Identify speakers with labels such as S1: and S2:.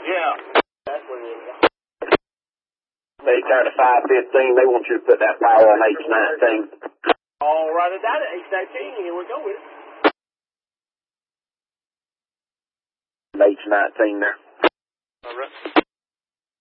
S1: Yeah. That's what it is.
S2: They turn to 515. They want you to put that power on H19.
S1: All right, I got it. H19. Here we go with it.
S2: H19 there.
S1: All right.